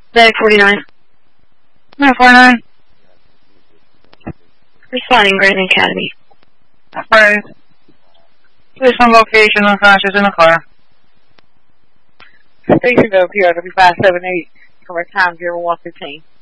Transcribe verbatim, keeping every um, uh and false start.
Medic forty-nine. Medic forty-nine. Responding, Grand Academy. Affirmative. Police on location, unconscious in the car. Station go P R W five seven eight, correct time zero one fifteen.